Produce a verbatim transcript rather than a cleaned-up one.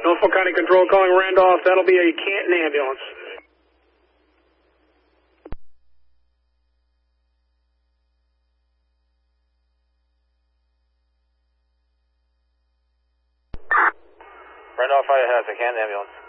Norfolk County Control calling Randolph. That'll be a Canton ambulance. Randolph Fire has a Canton ambulance.